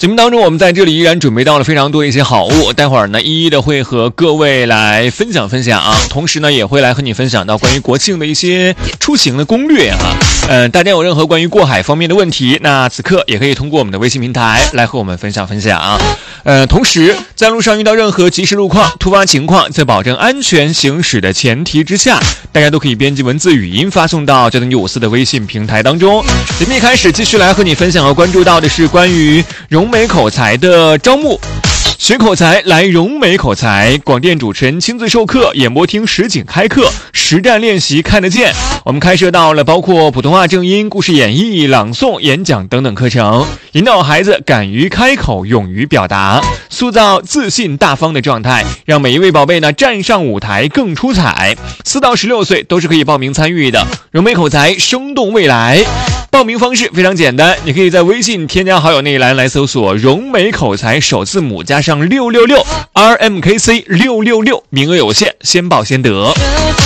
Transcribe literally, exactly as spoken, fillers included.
节目当中，我们在这里依然准备到了非常多一些好物，待会儿呢一一的会和各位来分享分享啊，同时呢也会来和你分享到关于国庆的一些出行的攻略啊。呃，大家有任何关于过海方面的问题，那此刻也可以通过我们的微信平台来和我们分享分享啊。呃，同时在路上遇到任何即时路况、突发情况，在保证安全行驶的前提之下，大家都可以编辑文字、语音发送到交通九五四的微信平台当中。节目一开始继续来和你分享和关注到的是关于融美口才的招募。学口才来融美口才，广电主持人亲自授课，演播厅实景开课，实战练习看得见。我们开设到了包括普通话正音、故事演绎、朗诵、演讲等等课程，引导孩子敢于开口，勇于表达，塑造自信大方的状态，让每一位宝贝呢站上舞台更出彩。四到十六岁都是可以报名参与的，融美口才，生动未来。报名方式非常简单，你可以在微信添加好友那一栏来搜索融美口才首字母加上六六六 R M K C 六六六，名额有限，先报先得。